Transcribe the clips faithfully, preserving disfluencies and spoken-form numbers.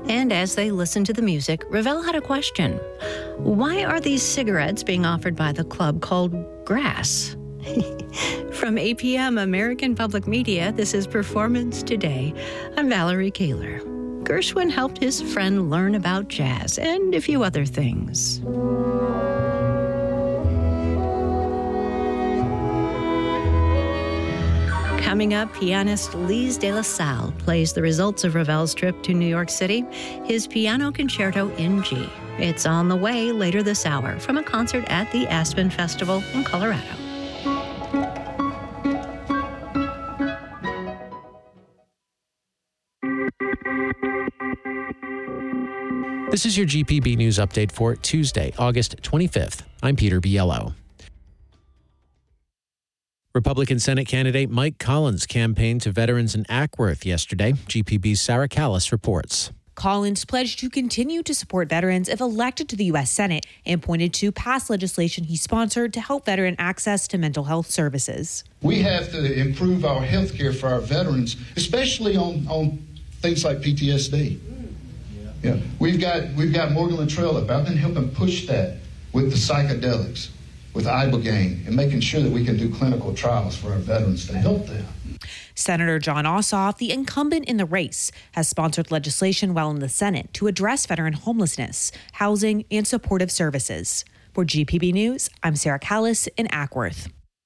And as they listened to the music, Ravel had a question. Why are these cigarettes being offered by the club called Grass? From A P M American Public Media, this is Performance Today. I'm Valerie Kaler. Gershwin helped his friend learn about jazz and a few other things. Coming up, pianist Lise de la Salle plays the results of Ravel's trip to New York City, his piano concerto in G. It's on the way later this hour from a concert at the Aspen Festival in Colorado. This is your G P B News Update for Tuesday, August twenty-fifth. I'm Peter Biello. Republican Senate candidate Mike Collins campaigned to veterans in Ackworth yesterday. G P B's Sarah Callis reports. Collins pledged to continue to support veterans if elected to the U S Senate and pointed to past legislation he sponsored to help veteran access to mental health services. We have to improve our health care for our veterans, especially on, on things like P T S D. Yeah, we've got we've got Morgan Luttrell up. I've been helping push that with the psychedelics, with Ibogaine, and making sure that we can do clinical trials for our veterans to help them. Senator Jon Ossoff, the incumbent in the race, has sponsored legislation while in the Senate to address veteran homelessness, housing, and supportive services. For G P B News, I'm Sarah Callis in Ackworth.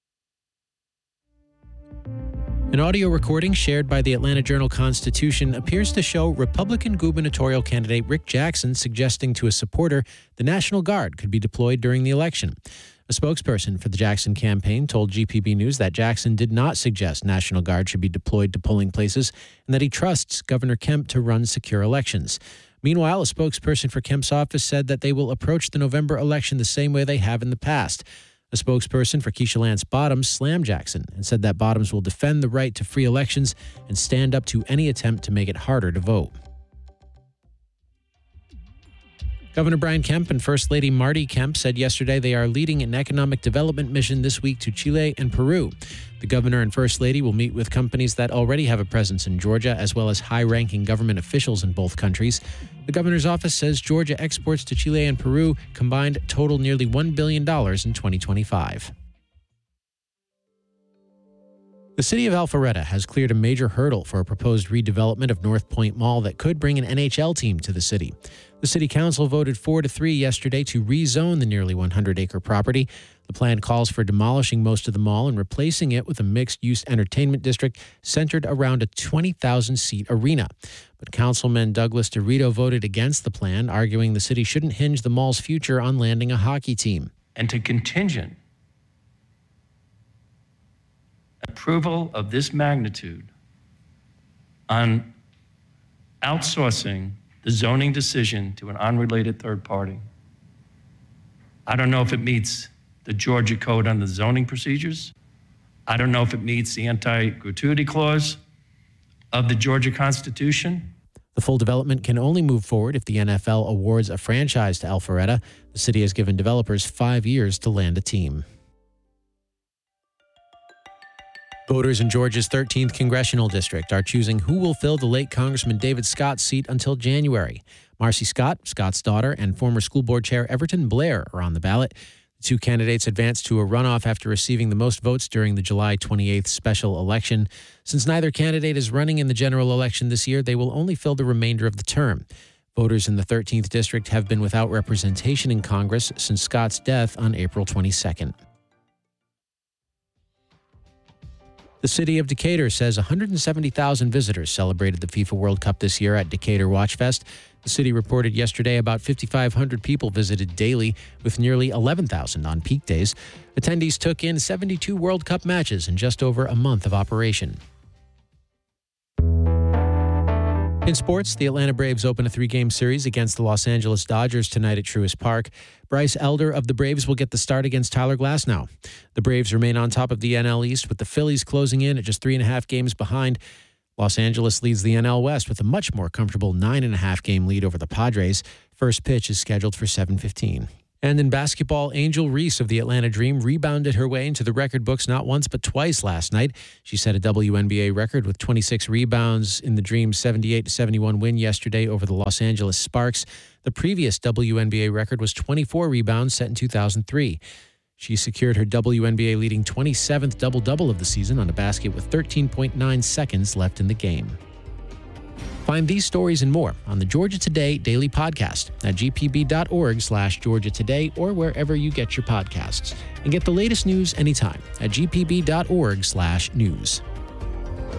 An audio recording shared by the Atlanta Journal-Constitution appears to show Republican gubernatorial candidate Rick Jackson suggesting to a supporter the National Guard could be deployed during the election. A spokesperson for the Jackson campaign told G P B News that Jackson did not suggest National Guard should be deployed to polling places and that he trusts Governor Kemp to run secure elections. Meanwhile, a spokesperson for Kemp's office said that they will approach the November election the same way they have in the past. A spokesperson for Keisha Lance Bottoms slammed Jackson and said that Bottoms will defend the right to free elections and stand up to any attempt to make it harder to vote. Governor Brian Kemp and First Lady Marty Kemp said yesterday they are leading an economic development mission this week to Chile and Peru. The governor and First Lady will meet with companies that already have a presence in Georgia, as well as high-ranking government officials in both countries. The governor's office says Georgia exports to Chile and Peru combined total nearly one billion dollars in twenty twenty-five. The city of Alpharetta has cleared a major hurdle for a proposed redevelopment of North Point Mall that could bring an N H L team to the city. The city council voted four to three yesterday to rezone the nearly one hundred acre property. The plan calls for demolishing most of the mall and replacing it with a mixed-use entertainment district centered around a twenty thousand seat arena. But Councilman Douglas DeRito voted against the plan, arguing the city shouldn't hinge the mall's future on landing a hockey team. And to contingent approval of this magnitude on outsourcing the zoning decision to an unrelated third party. I don't know if it meets the Georgia Code on the zoning procedures. I don't know if it meets the anti-gratuity clause of the Georgia Constitution. The full development can only move forward if the N F L awards a franchise to Alpharetta. The city has given developers five years to land a team. Voters in Georgia's thirteenth Congressional District are choosing who will fill the late Congressman David Scott's seat until January. Marcy Scott, Scott's daughter, and former school board chair Everton Blair are on the ballot. The two candidates advanced to a runoff after receiving the most votes during the July twenty-eighth special election. Since neither candidate is running in the general election this year, they will only fill the remainder of the term. Voters in the thirteenth District have been without representation in Congress since Scott's death on April twenty-second. The city of Decatur says one hundred seventy thousand visitors celebrated the FIFA World Cup this year at Decatur Watch Fest. The city reported yesterday about five thousand five hundred people visited daily, with nearly eleven thousand on peak days. Attendees took in seventy-two World Cup matches in just over a month of operation. In sports, the Atlanta Braves open a three-game series against the Los Angeles Dodgers tonight at Truist Park. Bryce Elder of the Braves will get the start against Tyler Glasnow. The Braves remain on top of the N L East, with the Phillies closing in at just three and a half games behind. Los Angeles leads the N L West with a much more comfortable nine and a half game lead over the Padres. First pitch is scheduled for seven fifteen. And in basketball, Angel Reese of the Atlanta Dream rebounded her way into the record books not once but twice last night. She set a W N B A record with twenty-six rebounds in the Dream's seventy-eight to seventy-one win yesterday over the Los Angeles Sparks. The previous W N B A record was twenty-four rebounds set in two thousand three. She secured her W N B A leading twenty-seventh double-double of the season on a basket with thirteen point nine seconds left in the game. Find these stories and more on the Georgia Today Daily Podcast at g p b dot org slash Georgia Today or wherever you get your podcasts. And get the latest news anytime at g p b dot org slash news.